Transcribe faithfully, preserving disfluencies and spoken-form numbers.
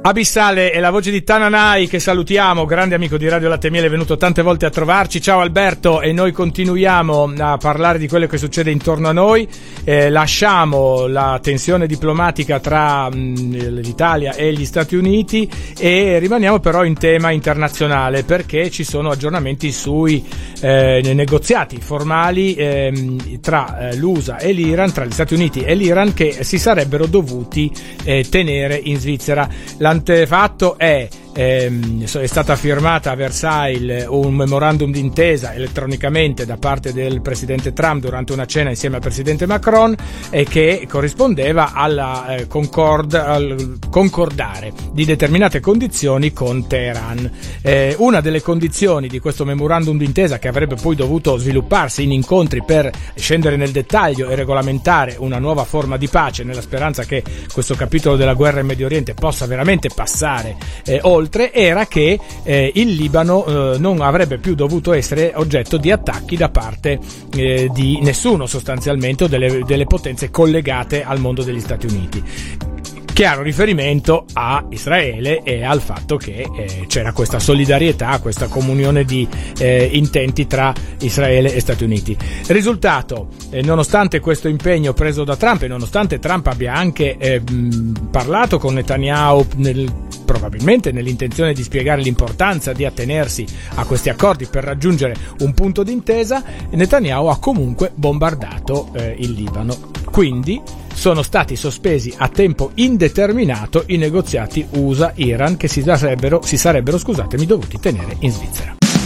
Abissale è la voce di Tananai, che salutiamo, grande amico di Radio Latte e Miele, è venuto tante volte a trovarci. Ciao Alberto, e noi continuiamo a parlare di quello che succede intorno a noi. Eh, lasciamo la tensione diplomatica tra mh, l'Italia e gli Stati Uniti e rimaniamo però in tema internazionale, perché ci sono aggiornamenti sui eh, negoziati formali eh, tra eh, l'U S A e l'Iran, tra gli Stati Uniti e l'Iran, che si sarebbero dovuti eh, tenere in Svizzera. L'antefatto è ehm, è stata firmata a Versailles un memorandum d'intesa elettronicamente da parte del presidente Trump durante una cena insieme al presidente Macron, e che corrispondeva alla eh, concord, al concordare di determinate condizioni con Teheran. Eh, una delle condizioni di questo memorandum d'intesa, che avrebbe poi dovuto svilupparsi in incontri per scendere nel dettaglio e regolamentare una nuova forma di pace, nella speranza che questo capitolo della guerra in Medio Oriente possa veramente passare eh, oltre, era che eh, il Libano eh, non avrebbe più dovuto essere oggetto di attacchi da parte eh, di nessuno, sostanzialmente, o delle, delle potenze collegate al mondo degli Stati Uniti. Chiaro riferimento a Israele e al fatto che eh, c'era questa solidarietà, questa comunione di eh, intenti tra Israele e Stati Uniti. Risultato, eh, nonostante questo impegno preso da Trump, e nonostante Trump abbia anche eh, mh, parlato con Netanyahu nel, probabilmente nell'intenzione di spiegare l'importanza di attenersi a questi accordi per raggiungere un punto d'intesa, Netanyahu ha comunque bombardato eh, il Libano. Quindi sono stati sospesi a tempo indeterminato i negoziati U S A-Iran, che si sarebbero, si sarebbero scusatemi, dovuti tenere in Svizzera.